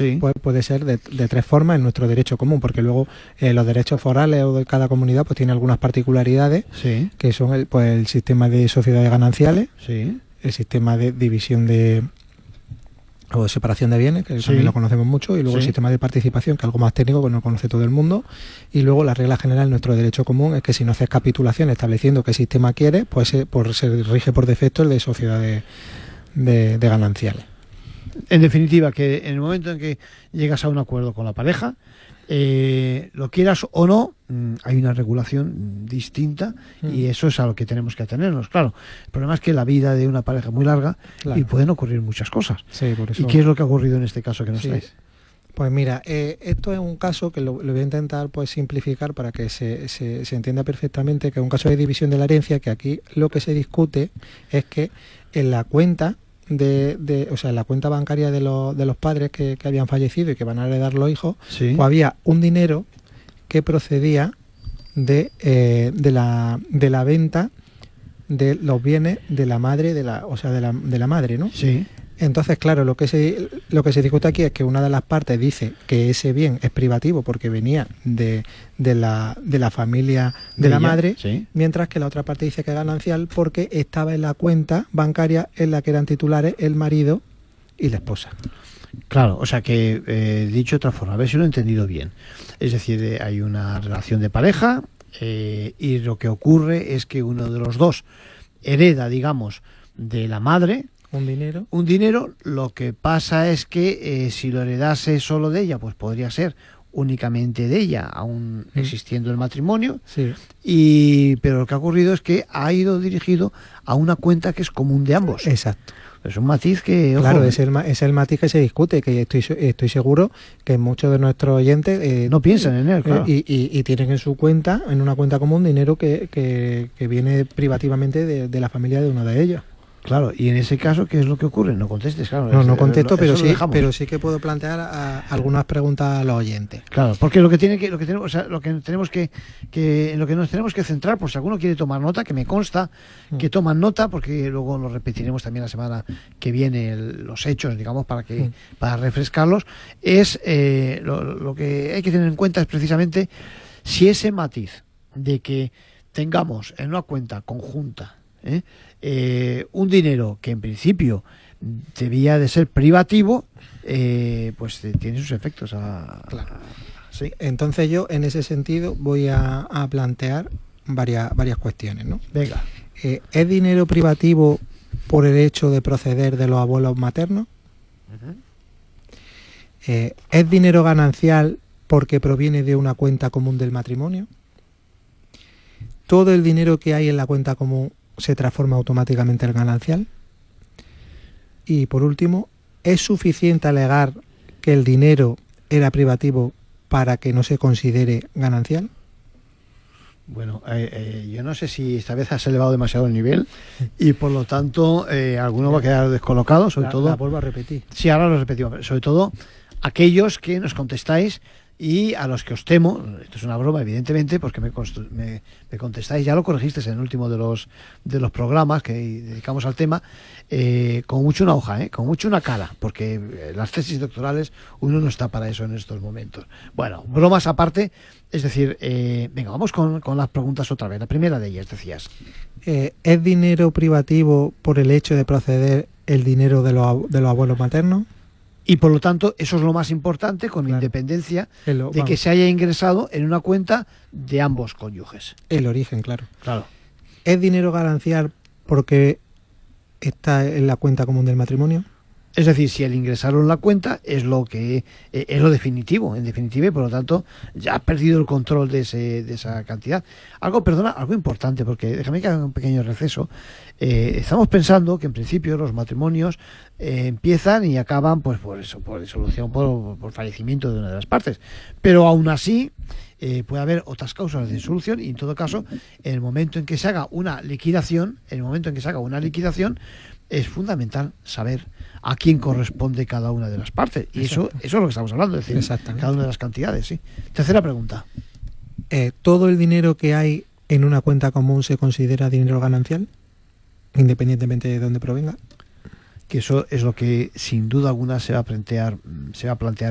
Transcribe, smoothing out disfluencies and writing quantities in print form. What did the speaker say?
Sí. pues puede ser de tres formas en nuestro derecho común, porque luego los derechos forales o de cada comunidad pues tiene algunas particularidades, Sí. que son el sistema de sociedades gananciales, Sí. el sistema de división o separación de bienes, que Sí. también lo conocemos mucho, y luego el Sí. sistema de participación, que es algo más técnico, que no conoce todo el mundo, y luego la regla general en nuestro derecho común es que si no haces capitulación estableciendo qué sistema quieres, pues se rige por defecto el de sociedades de gananciales. En definitiva, que en el momento en que llegas a un acuerdo con la pareja, lo quieras o no, hay una regulación distinta y eso es a lo que tenemos que atenernos. Claro, el problema es que la vida de una pareja es muy larga y pueden ocurrir muchas cosas. Sí, por eso. ¿Y qué es lo que ha ocurrido en este caso que nos traes? Pues mira, voy a intentar lo voy a intentar pues simplificar para que se entienda perfectamente, que es un caso de división de la herencia, que aquí lo que se discute es que en la cuenta o sea, en la cuenta bancaria de los padres que habían fallecido y que van a heredar los hijos, Sí. pues había un dinero que procedía de la venta de los bienes de la madre, de la madre, ¿no? Sí. Entonces, claro, lo que se discute aquí es que una de las partes dice que ese bien es privativo porque venía de la familia de la madre, sí. mientras que la otra parte dice que es ganancial porque estaba en la cuenta bancaria en la que eran titulares el marido y la esposa. Claro, o sea que, dicho de otra forma, a ver si lo he entendido bien. Es decir, hay una relación de pareja y lo que ocurre es que uno de los dos hereda, digamos, de la madre un dinero. Lo que pasa es que si lo heredase solo de ella, pues podría ser únicamente de ella, aún existiendo el matrimonio. Sí. Pero lo que ha ocurrido es que ha ido dirigido a una cuenta que es común de ambos. Exacto. Es un matiz que... Ojo, claro, es el matiz que se discute, que estoy seguro que muchos de nuestros oyentes no piensan en él, claro. y tienen en su cuenta, en una cuenta común, dinero que viene privativamente de la familia de uno de ellos. Claro, y en ese caso, ¿qué es lo que ocurre? No contestes, claro. No contesto, pero sí que puedo plantear algunas preguntas a los oyentes. Claro, porque lo que nos tenemos que centrar, por si alguno quiere tomar nota, que me consta que toman nota, porque luego lo repetiremos también la semana que viene los hechos, digamos, para refrescarlos, es lo que hay que tener en cuenta es precisamente si ese matiz de que tengamos en una cuenta conjunta un dinero que en principio debía de ser privativo, pues tiene sus efectos. Claro. Sí. Entonces yo en ese sentido voy a plantear varias cuestiones, ¿no? Venga. ¿Es dinero privativo por el hecho de proceder de los abuelos maternos? ¿Es dinero ganancial porque proviene de una cuenta común del matrimonio? ¿Todo el dinero que hay en la cuenta común se transforma automáticamente en ganancial? Y por último, ¿es suficiente alegar que el dinero era privativo para que no se considere ganancial? Bueno, yo no sé si esta vez has elevado demasiado el nivel y por lo tanto alguno va a quedar descolocado, sobre todo... La vuelvo a repetir. Sí, ahora lo repetimos, pero sobre todo aquellos que nos contestáis y a los que os temo, esto es una broma evidentemente, porque me contestáis, ya lo corregisteis en el último de los programas que dedicamos al tema, con mucho una hoja, con mucho una cara, porque las tesis doctorales uno no está para eso en estos momentos. Bueno, bromas aparte, es decir, venga, vamos con las preguntas otra vez. La primera de ellas, decías. ¿Es dinero privativo por el hecho de proceder el dinero de los abuelos maternos? Y por lo tanto, eso es lo más importante, con independencia de que se haya ingresado en una cuenta de ambos cónyuges. El origen, claro. Claro. ¿Es dinero ganancial porque está en la cuenta común del matrimonio? Es decir, si el ingresarlo en la cuenta es lo que es lo definitivo, en definitiva, y por lo tanto ya ha perdido el control de esa cantidad. Algo importante, porque déjame que haga un pequeño receso. Estamos pensando que en principio los matrimonios empiezan y acaban pues por disolución, por fallecimiento de una de las partes. Pero aún así puede haber otras causas de disolución y en todo caso, en el momento en que se haga una liquidación, es fundamental saber a quién corresponde cada una de las partes. Y eso es lo que estamos hablando, es decir, cada una de las cantidades. ¿Sí? Tercera pregunta. ¿Todo el dinero que hay en una cuenta común se considera dinero ganancial, independientemente de dónde provenga? Que eso es lo que sin duda alguna se va a plantear